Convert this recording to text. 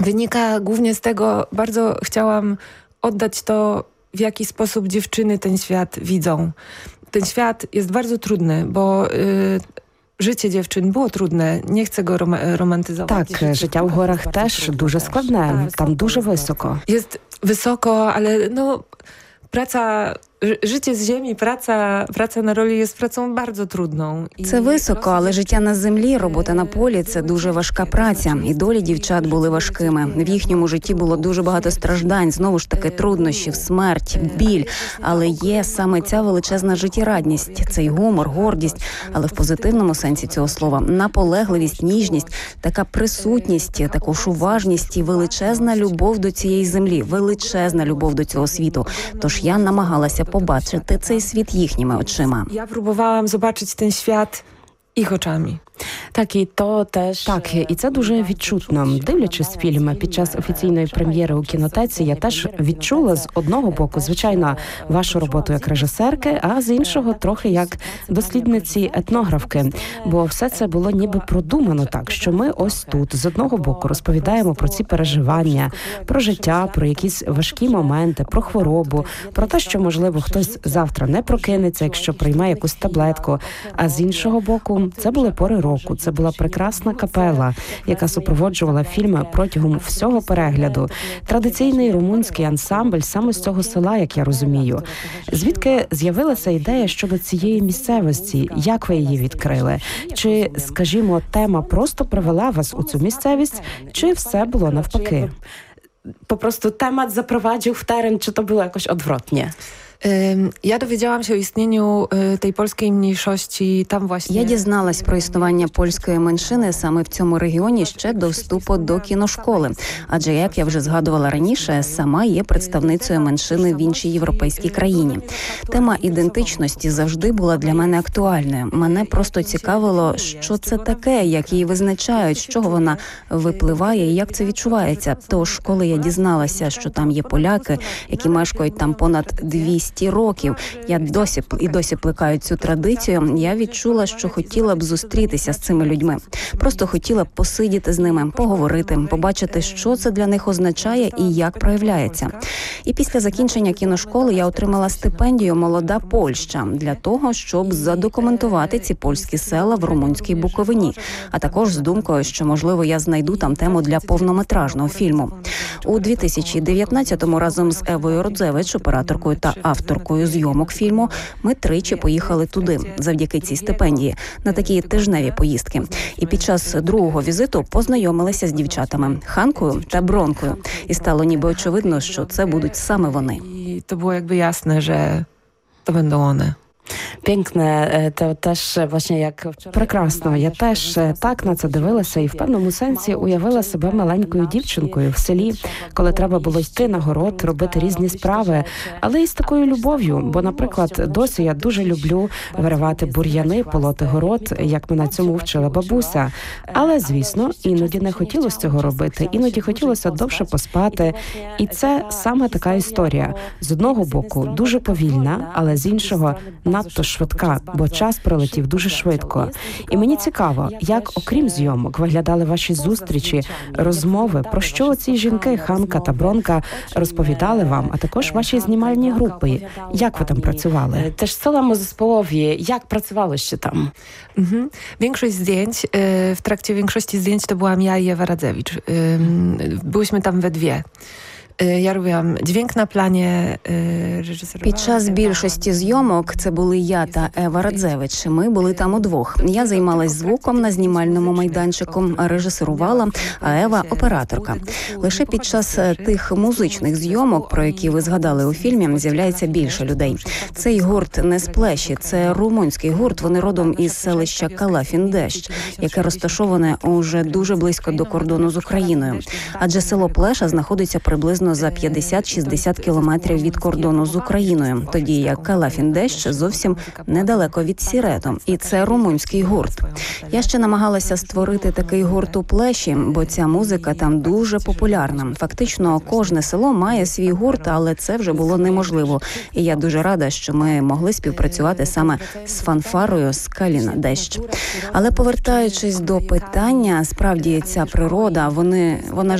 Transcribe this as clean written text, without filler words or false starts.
wynika głównie z tego, bardzo chciałam oddać to, w jaki sposób dziewczyny ten świat widzą. Ten świat jest bardzo trudny, bo życie dziewczyn było trudne. Не chcę go romantyzować. Так, життя у горах теж дуже складне, там дуже високо. Jest wysoko, ale praca, życie z ziemi, praca na roli jest pracą bardzo trudną. Це високо, але життя на землі, робота на полі – це дуже важка праця. І долі дівчат були важкими. В їхньому житті було дуже багато страждань, знову ж таки труднощів, смерть, біль. Але є саме ця величезна життєрадність, цей гумор, гордість, але в позитивному сенсі цього слова. Наполегливість, ніжність, така присутність, також уважність і величезна любов до цієї землі, величезна любов до цього світу. Тож я намагалася побачити цей світ їхніми очима. Ja próbowałam zobaczyć ten świat ich oczami. Так, і то теж... Так, і це дуже відчутно. Дивлячись фільм під час офіційної прем'єри у кінотеці, я теж відчула з одного боку, звичайно, вашу роботу як режисерки, а з іншого трохи як дослідниці етнографки. Бо все це було ніби продумано так, що ми ось тут, з одного боку, розповідаємо про ці переживання, про життя, про якісь важкі моменти, про хворобу, про те, що, можливо, хтось завтра не прокинеться, якщо прийме якусь таблетку. А з іншого боку, це були пори року. Це була прекрасна капела, яка супроводжувала фільм протягом всього перегляду. Традиційний румунський ансамбль саме з цього села, як я розумію. Звідки з'явилася ідея щодо цієї місцевості? Як ви її відкрили? Чи, скажімо, тема просто привела вас у цю місцевість, чи все було навпаки? Po prostu temat zaprowadził w teren, czy to było jakoś odwrotnie? Ja dowiedziałam się o istnieniu tej polskiej mniejszości tam właśnie. Я дізналась про існування польської меншини саме в цьому регіоні ще до вступу до кіношколи. Адже, як я вже згадувала раніше, сама є представницею меншини в іншій європейській країні. Тема ідентичності завжди була для мене актуальною. Мене просто цікавило, що це таке, як її визначають, з чого вона випливає і як це відчувається. Тож, коли я дізналася, що там є поляки, які мешкають там понад 200 років, я досі плекаю цю традицію, я відчула, що хотіла б зустрітися з цими людьми. Просто хотіла б посидіти з ними, поговорити, побачити, що це для них означає і як проявляється. І після закінчення кіношколи я отримала стипендію «Молода Польща» для того, щоб задокументувати ці польські села в румунській Буковині, а також з думкою, що, можливо, я знайду там тему для повнометражного фільму. У 2019-му разом з Евою Родзевич, операторкою та авторкою зйомок фільму, ми тричі поїхали туди, завдяки цій стипендії, на такі тижневі поїздки. І під час другого візиту познайомилися з дівчатами Ханкою та Бронкою. І стало ніби очевидно, що це будуть саме вони. I to było jakby jasne, że to będą one. Piękne, to też właśnie jak... Прекрасно, я теж так на це дивилася і в певному сенсі уявила себе маленькою дівчинкою в селі, коли треба було йти на город, робити різні справи, але і з такою любов'ю, бо, наприклад, досі я дуже люблю виривати бур'яни, полоти город, як мене цьому вчила бабуся. Але, звісно, іноді не хотілося цього робити, іноді хотілося довше поспати, і це саме така історія. З одного боку, дуже повільна, але з іншого надто швидка, бо час пролетів дуже швидко. І мені цікаво, як, окрім зйомок, виглядали ваші зустрічі, розмови, про що ці жінки, Ханка та Бронка, розповідали вам, а також ваші знімальні групи. Як ви там працювали? Теж całemu zespołowi, jak pracowałyście tam? Większość zdjęć, w trakcie większości zdjęć to byłam ja i Ewa Radzewicz. Byłyśmy tam we dwie. Я робила дзвінк на плані, режисерувала. Під час більшості зйомок це були я та Ева Радзевич. Ми були там удвох. Я займалась звуком на знімальному майданчику, режисерувала, а Ева – операторка. Лише під час тих музичних зйомок, про які ви згадали у фільмі, з'являється більше людей. Цей гурт не з Плеші, це румунський гурт, вони родом із селища Калафіндещ, яке розташоване уже дуже близько до кордону з Україною. Адже село Плеша знаходиться приблизно за 50-60 кілометрів від кордону з Україною, тоді як Калафіндещ зовсім недалеко від Сірету. І це румунський гурт. Я ще намагалася створити такий гурт у Плеші, бо ця музика там дуже популярна. Фактично, кожне село має свій гурт, але це вже було неможливо. І я дуже рада, що ми могли співпрацювати саме з фанфарою з Каліна-Дещ. Але повертаючись до питання, справді ця природа, вона